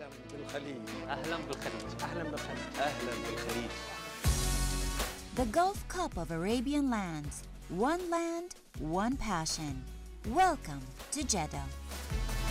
أهلا بالخليج. أهلا بالخليج. أهلا بالخليج. أهلا بالخليج. The Gulf Cup of Arabian lands. One land, one passion. Welcome to Jeddah.